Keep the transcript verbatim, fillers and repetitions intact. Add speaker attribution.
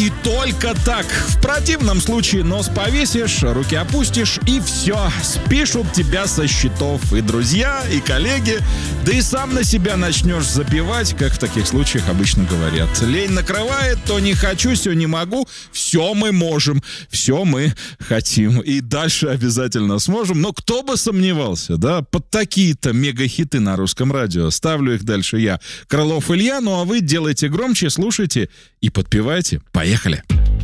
Speaker 1: И только так. В противном случае нос повесишь, руки опустишь, и все. Спишут тебя со счетов и друзья, и коллеги. Да и сам на себя начнешь запивать, как в таких случаях обычно говорят. Лень накрывает, то не хочу, все не могу. Все мы можем, все мы хотим. И дальше обязательно сможем. Но кто бы сомневался, да? Под такие-то мегахиты на русском радио. Ставлю их дальше я, Крылов Илья. Ну а вы делайте громче, слушайте и подпевайте. Поехали!